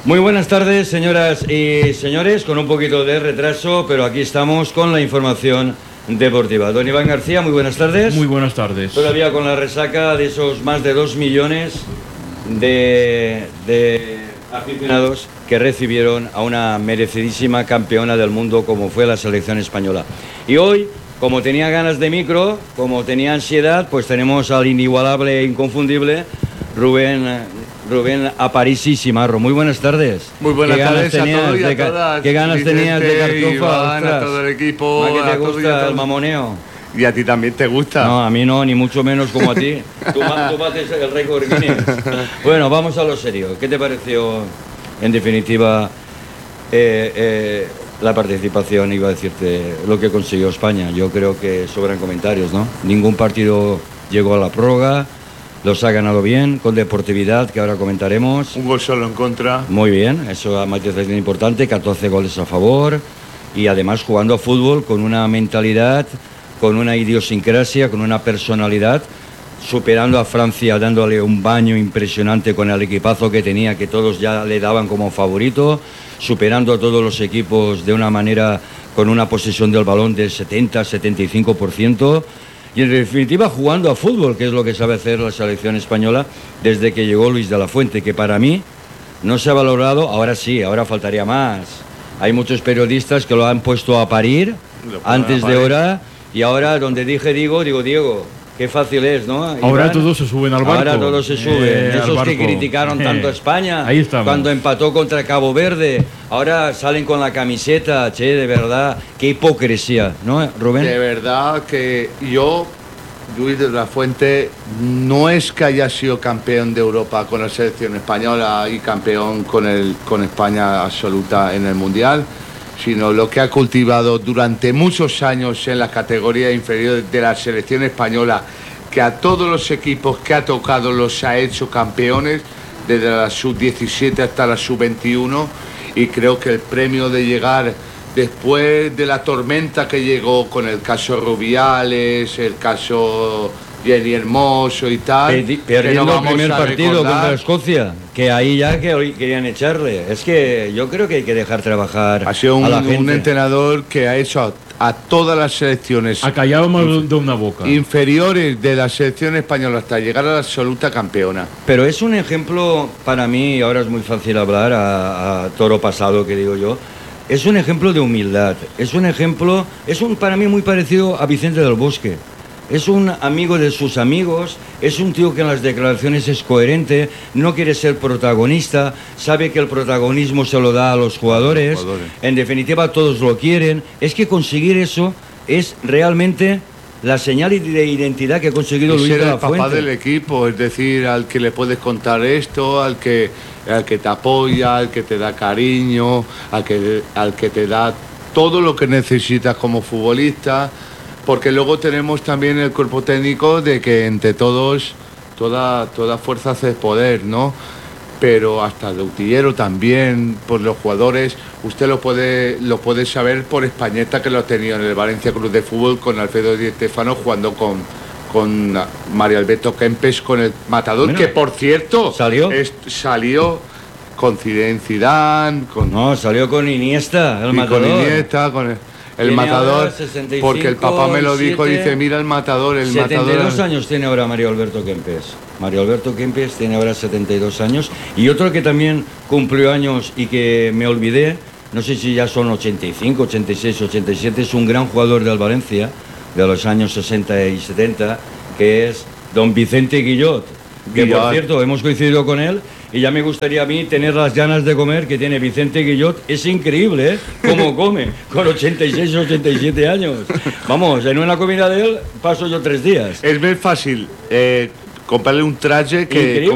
Muy buenas tardes, señoras y señores, con un poquito de retraso, pero aquí estamos con la información deportiva. Don Iván García, muy buenas tardes. Muy buenas tardes. Todavía con la resaca de esos más de 2 millones de aficionados que recibieron a una merecidísima campeona del mundo como fue la selección española. Y hoy, como tenía ganas de micro, como tenía ansiedad, pues tenemos al inigualable e inconfundible Rubén Aparici Simarro. Muy buenas tardes. Muy buenas tardes a todos y a todas. ¿Qué ganas tenías de cartofa? Iván, a todo el equipo. ¿A qué te gusta el mamoneo? Y a ti también te gusta. No, a mí no, ni mucho menos como a ti. Tú bates el récord Guinness. Bueno, vamos a lo serio. ¿Qué te pareció, en definitiva, la participación, iba a decirte, lo que consiguió España? Yo creo que sobran comentarios, ¿no? Ningún partido llegó a la prórroga. Los ha ganado bien, con deportividad, que ahora comentaremos. Un gol solo en contra. Muy bien, eso además es importante, 14 goles a favor. Y además jugando a fútbol con una mentalidad, con una idiosincrasia, con una personalidad, superando a Francia, dándole un baño impresionante con el equipazo que tenía, que todos ya le daban como favorito, superando a todos los equipos de una manera, con una posesión del balón del 70-75%. Y en definitiva jugando a fútbol, que es lo que sabe hacer la selección española desde que llegó Luis de la Fuente, que para mí no se ha valorado. Ahora sí, ahora faltaría más. Hay muchos periodistas que lo han puesto a parir antes de hora, y ahora donde dije digo Diego. Qué fácil es, ¿no? Ahora Iván, todos se suben al barco. Ahora todos se suben. Esos que criticaron tanto a España Ahí estamos. cuando empató contra Cabo Verde, ahora salen con la camiseta, che, de verdad, qué hipocresía, ¿no, Rubén? De verdad que yo, Luis de la Fuente, no es que haya sido campeón de Europa con la selección española y campeón con España absoluta en el Mundial, sino lo que ha cultivado durante muchos años en las categorías inferiores de la selección española, que a todos los equipos que ha tocado los ha hecho campeones, desde la sub-17 hasta la sub-21, y creo que el premio de llegar después de la tormenta que llegó con el caso Rubiales, el caso Jenny Hermoso y tal, Perdiendo el primer partido recordar contra Escocia, que ahí ya que querían echarle. Es que yo creo que hay que dejar trabajar ha sido a la un gente. entrenador que ha hecho a todas las selecciones Ha callado más de una boca. inferiores de la selección española hasta llegar a la absoluta campeona. Pero es un ejemplo para mí, y ahora es muy fácil hablar a toro pasado, que digo yo, es un ejemplo de humildad, es un ejemplo, para mí muy parecido a Vicente del Bosque. Es un amigo de sus amigos, es un tío que en las declaraciones es coherente, no quiere ser protagonista, sabe que el protagonismo se lo da a los jugadores, en definitiva todos lo quieren. Es que conseguir eso es realmente la señal de identidad que ha conseguido Luis de la Fuente. Ser el papá del equipo, es decir, al que le puedes contar esto, al que te apoya, al que te da cariño, al que te da todo lo que necesitas como futbolista. Porque luego tenemos también el cuerpo técnico de que entre todos toda fuerza hace poder, ¿no? Pero hasta el utillero también, por los jugadores, usted lo puede saber por Españeta, que lo ha tenido en el Valencia Club de Fútbol con Alfredo Di Stéfano, jugando con Mario Alberto Kempes, con el Matador, bueno, que por cierto salió con Zinedine Zidane, salió con Iniesta, el Matador. Con Iniesta, el Matador, 65, porque el papá me lo dijo, dice, mira el Matador, 72 años tiene ahora Mario Alberto Kempes. Mario Alberto Kempes tiene ahora 72 años. Y otro que también cumplió años y que me olvidé, no sé si ya son 85, 86, 87, es un gran jugador del Valencia, de los años 60 y 70, que es don Vicente Guillot, que por cierto hemos coincidido con él. Y ya me gustaría a mí tener las ganas de comer que tiene Vicente Guillot. Es increíble, ¿eh? Cómo come, con 86 o 87 años. Vamos, en una comida de él paso yo 3 días. Es muy fácil comprarle un traje que...